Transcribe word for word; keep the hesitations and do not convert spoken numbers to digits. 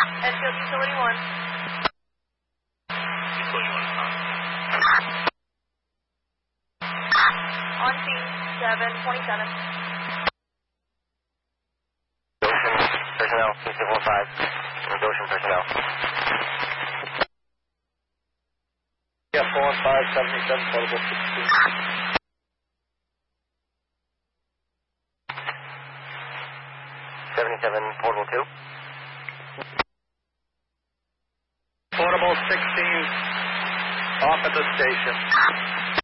Enfield Utility one. Utility one is on. On scene, seven twenty-seven. Goshen personnel, two six one five. Goshen personnel. Yeah, four one five, seventy-seven, portable sixteen. seventy-seven, portable two. Portable sixteen, off at the station.